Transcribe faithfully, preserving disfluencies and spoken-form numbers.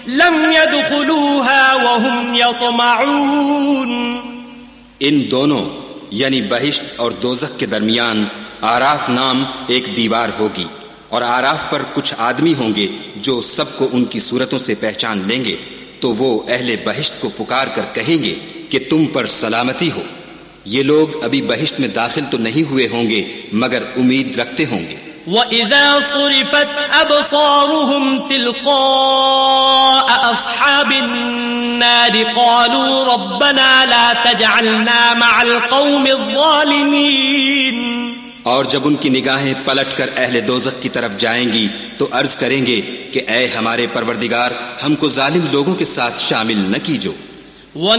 Lump यदखुलूहा वहुम यतमऊन। इन दोनों यानी बहिश्त और दोज़ख के दरमियान आराफ नाम एक दीवार होगी, और आराफ पर कुछ आदमी होंगे जो सबको उनकी सूरतों से पहचान लेंगे, तो वो अहले बहिश्त को पुकार कर कहेंगे कि तुम पर सलामती हो। ये लोग अभी बहिश्त में दाखिल तो नहीं हुए होंगे मगर उम्मीद रखते होंगे। वइज़ा सुरिफत अबसारुहुम तिल्क़ा अस्हाबिन नार क़ालू रब्बना ला तजअलना मअल क़ौमिज़ ज़ालिमीन। और जब उनकी निगाहें पलटकर अहले दोज़ख की तरफ जाएंगी तो अर्ज करेंगे कि ऐ हमारे परवरदिगार, हमको जालिम लोगों के साथ शामिल न कीजो।